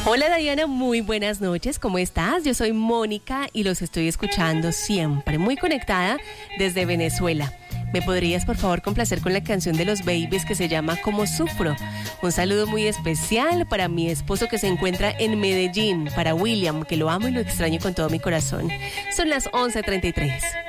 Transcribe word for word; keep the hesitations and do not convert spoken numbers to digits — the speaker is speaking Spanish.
Hola Diana, muy buenas noches, ¿cómo estás? Yo soy Mónica y los estoy escuchando siempre, muy conectada desde Venezuela. ¿Me podrías por favor complacer con la canción de los Babies que se llama Como Sufro? Un saludo muy especial para mi esposo que se encuentra en Medellín, para William, que lo amo y lo extraño con todo mi corazón. Son las once treinta y tres.